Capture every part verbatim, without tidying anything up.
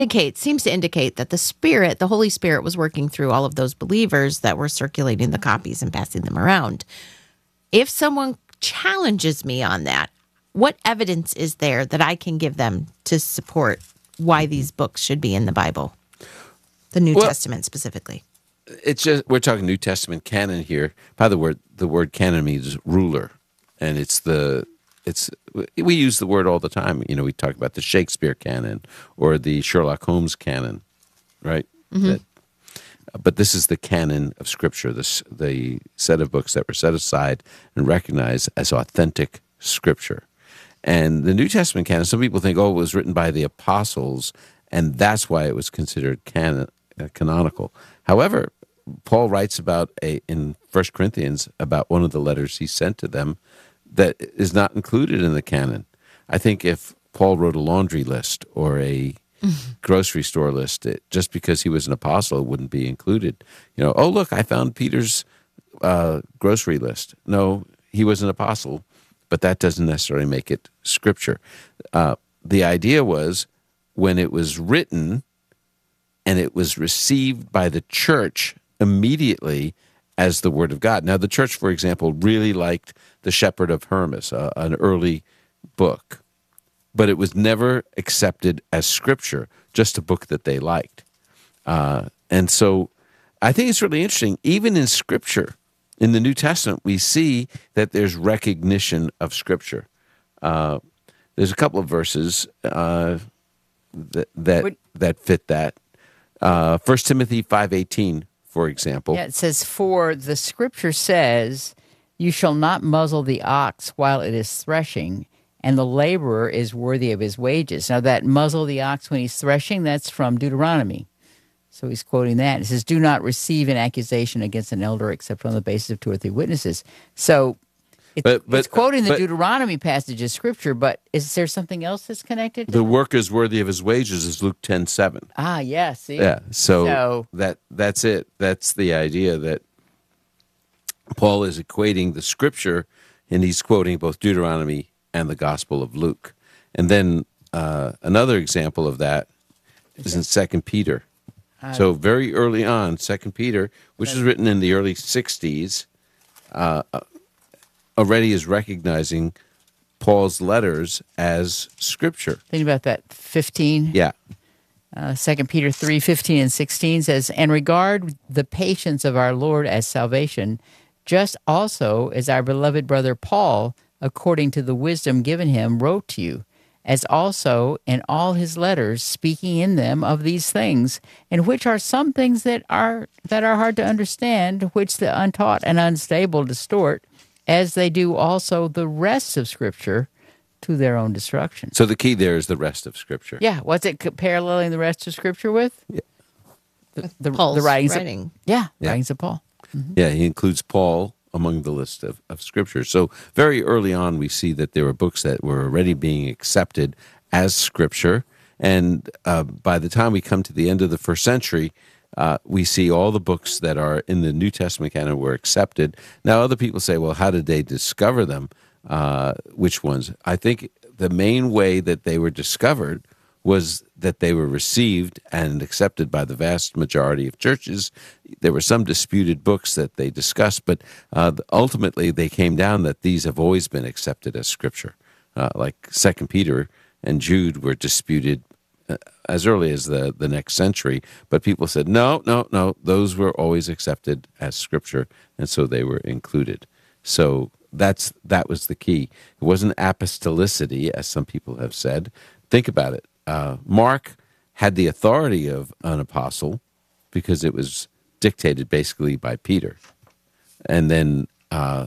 indicate seems to indicate that the Spirit, the Holy Spirit, was working through all of those believers that were circulating the copies and passing them around. If someone challenges me on that, what evidence is there that I can give them to support why these books should be in the Bible, the New well, Testament specifically? It's just we're talking New Testament canon here. By the word, the word canon means ruler, and it's the it's we use the word all the time. You know, we talk about the Shakespeare canon or the Sherlock Holmes canon, right? Mm-hmm. That, but this is the canon of Scripture, this the set of books that were set aside and recognized as authentic Scripture. And the New Testament canon, some people think, oh, it was written by the apostles, and that's why it was considered canon, uh, canonical. However, Paul writes about a in First Corinthians about one of the letters he sent to them that is not included in the canon. I think if Paul wrote a laundry list or a mm-hmm. grocery store list, it, just because he was an apostle, it wouldn't be included. You know, oh, look, I found Peter's uh, grocery list. No, he was an apostle, but that doesn't necessarily make it Scripture. Uh, the idea was when it was written and it was received by the church immediately as the Word of God. Now, the church, for example, really liked The Shepherd of Hermas, uh, an early book, but it was never accepted as Scripture, just a book that they liked. Uh, and so I think it's really interesting, even in Scripture, in the New Testament, we see that there's recognition of Scripture. Uh, there's a couple of verses uh, that that, that fit that. Uh, First Timothy five eighteen, for example. Yeah, it says, for the Scripture says, you shall not muzzle the ox while it is threshing, and the laborer is worthy of his wages. Now, that muzzle the ox when he's threshing, that's from Deuteronomy. So he's quoting that. It says, do not receive an accusation against an elder except on the basis of two or three witnesses. So it's, but, but, it's quoting the but, Deuteronomy passage of Scripture, but is there something else that's connected to the that? worker is worthy of his wages is Luke ten seven. Ah, yeah, see? Yeah, so, so that that's it. That's the idea that Paul is equating the Scripture, and he's quoting both Deuteronomy and the Gospel of Luke. And then uh, another example of that is in Second Peter. Uh, so very early on, Second Peter, which was written in the early sixties, uh, already is recognizing Paul's letters as Scripture. Think about that, fifteen. Yeah. Uh, Second Peter three fifteen and sixteen says, and regard the patience of our Lord as salvation, just also as our beloved brother Paul, according to the wisdom given him, wrote to you, as also in all his letters, speaking in them of these things, in which are some things that are that are hard to understand, which the untaught and unstable distort, as they do also the rest of Scripture, to their own destruction. So the key there is the rest of Scripture. Yeah, what's it paralleling the rest of Scripture with? Yeah. The, the, Paul's the writings writing. Of, yeah, yeah, writings of Paul. Mm-hmm. Yeah, he includes Paul among the list of, of Scripture. So very early on, we see that there were books that were already being accepted as Scripture. And uh, by the time we come to the end of the first century, uh, we see all the books that are in the New Testament canon were accepted. Now, other people say, well, how did they discover them? Uh, which ones? I think the main way that they were discovered was that they were received and accepted by the vast majority of churches. There were some disputed books that they discussed, but uh, ultimately they came down that these have always been accepted as Scripture. Uh, like Second Peter and Jude were disputed uh, as early as the, the next century, but people said, no, no, no, those were always accepted as Scripture, and so they were included. So that's that was the key. It wasn't apostolicity, as some people have said. Think about it. Uh, Mark had the authority of an apostle because it was dictated basically by Peter. And then uh,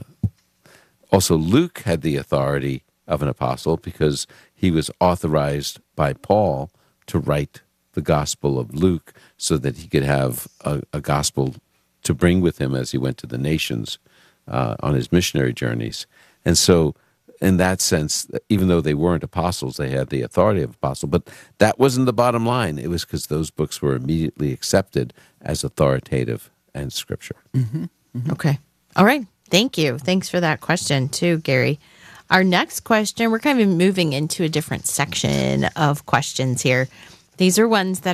also Luke had the authority of an apostle because he was authorized by Paul to write the Gospel of Luke so that he could have a, a gospel to bring with him as he went to the nations uh, on his missionary journeys. And so in that sense, even though they weren't apostles, they had the authority of apostle. But that wasn't the bottom line. It was because those books were immediately accepted as authoritative and Scripture. Mm-hmm. Mm-hmm. Okay. All right. Thank you. Thanks for that question too, Gary. Our next question, we're kind of moving into a different section of questions here. These are ones that